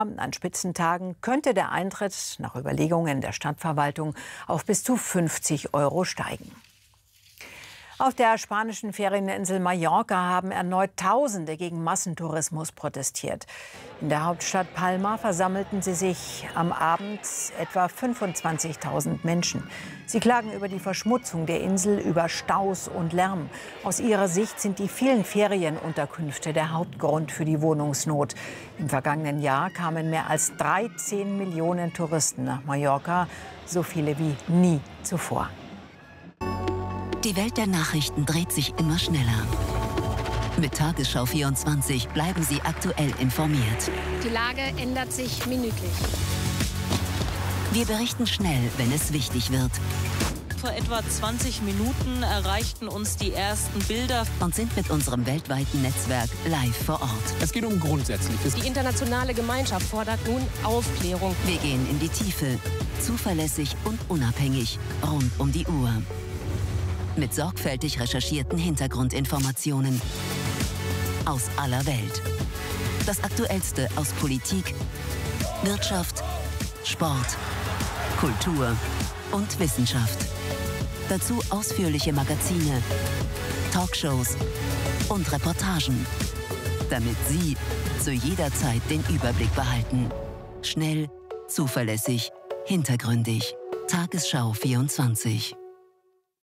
An Spitzentagen könnte der Eintritt nach Überlegungen der Stadtverwaltung auf bis zu 50 € steigen. Auf der spanischen Ferieninsel Mallorca haben erneut Tausende gegen Massentourismus protestiert. In der Hauptstadt Palma versammelten sie sich am Abend etwa 25.000 Menschen. Sie klagen über die Verschmutzung der Insel, über Staus und Lärm. Aus ihrer Sicht sind die vielen Ferienunterkünfte der Hauptgrund für die Wohnungsnot. Im vergangenen Jahr kamen mehr als 13 Millionen Touristen nach Mallorca, so viele wie nie zuvor. Die Welt der Nachrichten dreht sich immer schneller. Mit Tagesschau 24 bleiben Sie aktuell informiert. Die Lage ändert sich minütlich. Wir berichten schnell, wenn es wichtig wird. Vor etwa 20 Minuten erreichten uns die ersten Bilder Und sind mit unserem weltweiten Netzwerk live vor Ort. Es geht um Grundsätzliches. Die internationale Gemeinschaft fordert nun Aufklärung. Wir gehen in die Tiefe, zuverlässig und unabhängig, rund um die Uhr. Mit sorgfältig recherchierten Hintergrundinformationen aus aller Welt. Das Aktuellste aus Politik, Wirtschaft, Sport, Kultur und Wissenschaft. Dazu ausführliche Magazine, Talkshows und Reportagen, damit Sie zu jeder Zeit den Überblick behalten. Schnell, zuverlässig, hintergründig. Tagesschau 24.